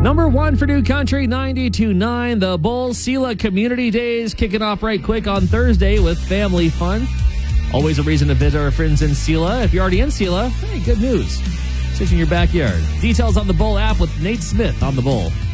Number 1 for New Country, 92.9. The Bull Sela Community Days kicking off right quick on Thursday with family fun. Always a reason to visit our friends in Sela. If you're already in Sela, hey, good news. Sitting in your backyard. Details on the Bull app with Nate Smith on the Bull.